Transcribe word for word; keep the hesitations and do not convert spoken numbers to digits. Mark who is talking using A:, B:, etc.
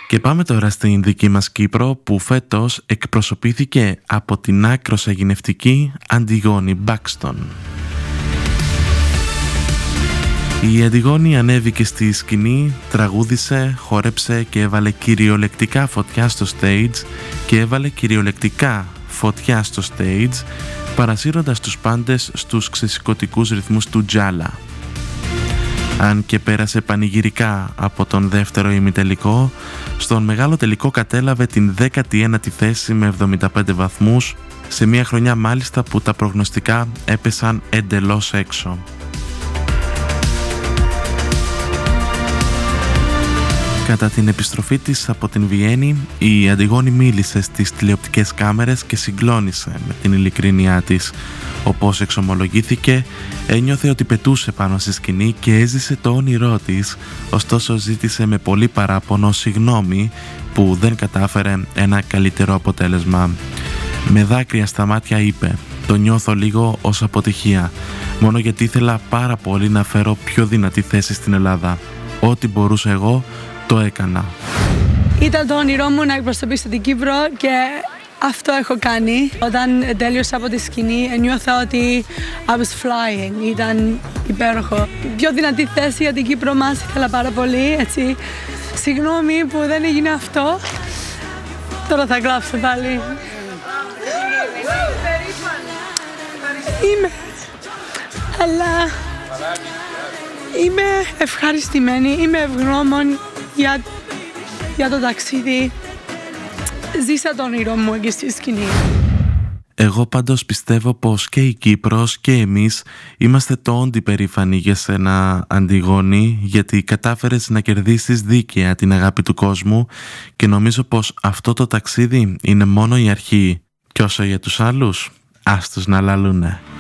A: Και πάμε τώρα στην δική μας Κύπρο, που φέτος εκπροσωπήθηκε από την άκρως αγινευτική Αντιγόνη Μπάκστον. Η Αντιγόνη ανέβηκε στη σκηνή, τραγούδισε, χόρεψε και έβαλε κυριολεκτικά φωτιά στο stage και έβαλε κυριολεκτικά φωτιά στο stage, παρασύροντας τους πάντες στους ξεσηκωτικούς ρυθμούς του τζάλα. Αν και πέρασε πανηγυρικά από τον δεύτερο ημιτελικό, στον μεγάλο τελικό κατέλαβε την δέκατη ένατη θέση με εβδομήντα πέντε βαθμούς, σε μια χρονιά μάλιστα που τα προγνωστικά έπεσαν εντελώς έξω. Κατά την επιστροφή της από την Βιέννη, η Αντιγόνη μίλησε στις τηλεοπτικές κάμερες και συγκλώνησε με την ειλικρίνειά της. Όπως εξομολογήθηκε, ένιωθε ότι πετούσε πάνω στη σκηνή και έζησε το όνειρό της, ωστόσο ζήτησε με πολύ παράπονο συγγνώμη που δεν κατάφερε ένα καλύτερο αποτέλεσμα. Με δάκρυα στα μάτια είπε: «Το νιώθω λίγο ως αποτυχία, μόνο γιατί ήθελα πάρα πολύ να φέρω πιο δυνατή θέση στην Ελλάδα. Ό,τι μπορούσα εγώ το έκανα».
B: Ήταν το όνειρό μου να εκπροσωπήσω την Κύπρο και αυτό έχω κάνει. Όταν τέλειωσα από τη σκηνή, νιώθα ότι I was flying. Ήταν υπέροχο. Πιο δυνατή θέση για την Κύπρο μας ήθελα πάρα πολύ. Έτσι. Συγγνώμη που δεν έγινε αυτό. Τώρα θα κλάψω πάλι. Είμαι, αλλά είμαι ευχαριστημένη, είμαι ευγνώμων για, για το ταξίδι. Ζήσα το όνειρό μου εκεί στη σκηνή.
A: Εγώ πάντως πιστεύω πως και η Κύπρος και εμείς είμαστε το όντι περήφανοι για σένα, Αντιγόνη, γιατί κατάφερες να κερδίσεις δίκαια την αγάπη του κόσμου και νομίζω πως αυτό το ταξίδι είναι μόνο η αρχή. Και όσο για τους άλλους, άστος να λαλούνε.